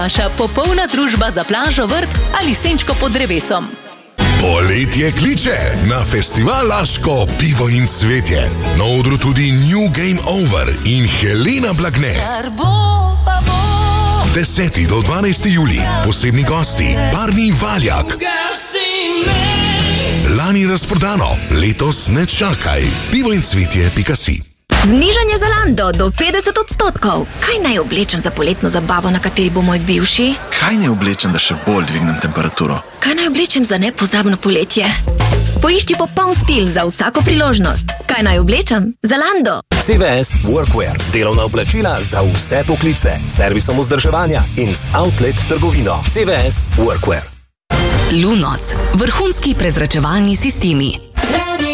Naša popolna družba za plažo, vrt ali senčko pod drevesom. Poletje kliče na festival Laško pivo in cvetje. Na odru tudi New Game Over in Helena Blagne. 10. do 12. julij, posebni gosti, Barni Valjak. Lani razprodano, letos ne čakaj. Pivo in cvetje.si. Znižanje Zalando do 50%. Kaj naj oblečem za poletno zabavo, na kateri bo moj bivši? Kaj naj oblečem, da še bolj dvignem temperaturo? Kaj naj oblečem za nepozabno poletje? Poišči popoln stil za vsako priložnost. Kaj naj oblečem? Zalando. CVS Workwear. Delovna oblačila za vse poklice. Servisom vzdrževanja in z outlet trgovino. CVS Workwear. Lunos. Vrhunski prezračevalni sistemi.